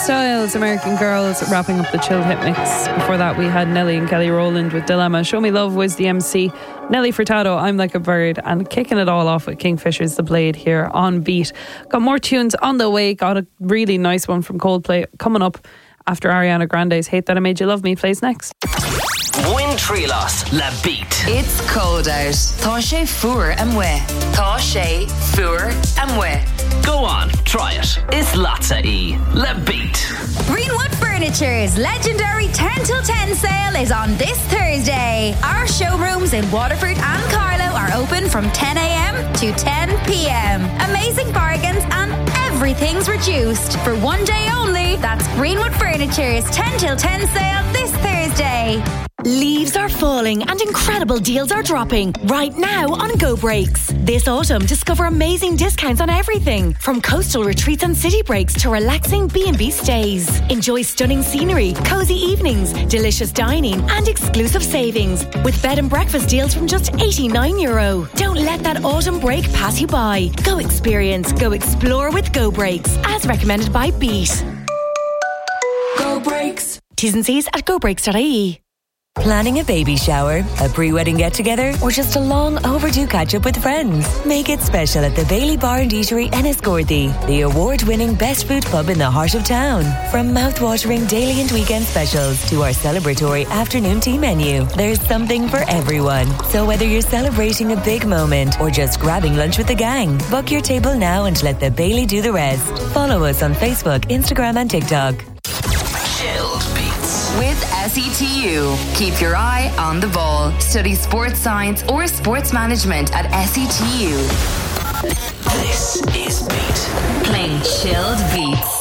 Styles, American Girls, wrapping up the chilled hit mix. Before that, we had Nelly and Kelly Rowland with Dilemma. Show Me Love was the MC. Nelly Furtado, I'm Like a Bird, and kicking it all off with Kingfisher's The Blade here on Beat. Got more tunes on the way. Got a really nice one from Coldplay coming up after Ariana Grande's Hate That I Made You Love Me plays next. Win Trilos, La Beat. It's cold out. Tá sé fuair amwe. Tá sé fuair amwe. Go on, try it. It's Latza E. La Beat. Greenwood Furniture's legendary 10 till 10 sale is on this Thursday. Our showrooms in Waterford and Carlow are open from 10 a.m. to 10 p.m. Amazing bargains and everything's reduced. For one day only, that's Greenwood Furniture's 10 till 10 sale this Thursday. Leaves are falling and incredible deals are dropping right now on Go Breaks. This autumn, discover amazing discounts on everything from coastal retreats and city breaks to relaxing B&B stays. Enjoy stunning scenery, cozy evenings, delicious dining and exclusive savings with bed and breakfast deals from just €89. Don't let that autumn break pass you by. Go experience, go explore with Go Breaks, as recommended by Beat. Go Breaks. T's and C's at gobreaks.ie. Planning a baby shower, a pre-wedding get-together, or just a long overdue catch-up with friends? Make it special at the Bailey Bar and Eatery Enniscorthy, the award-winning best food pub in the heart of town. From mouth-watering daily and weekend specials to our celebratory afternoon tea menu, there's something for everyone. So whether you're celebrating a big moment or just grabbing lunch with the gang, book your table now and let the Bailey do the rest. Follow us on Facebook, Instagram and TikTok. Chilled Beats. With SETU. Keep your eye on the ball. Study sports science or sports management at SETU. This is Beat. Playing chilled